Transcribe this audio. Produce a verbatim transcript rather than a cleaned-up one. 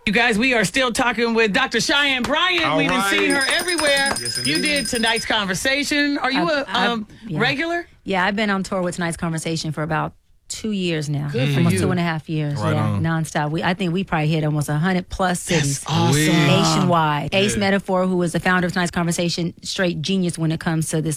You guys, we are still talking with Doctor Cheyenne Bryant. All We've right. seen her everywhere. Yes, You did tonight's conversation. Are you I've- a um, I've- yeah. regular? Yeah, I've been on tour with Tonight's Conversation for about two years now. Good for almost you. two and a half years. Right yeah, on. nonstop. We I think we probably hit almost a hundred plus cities. That's awesome. Nationwide. Ace Yeah. Metaphor, who was the founder of Tonight's Conversation, straight genius when it comes to this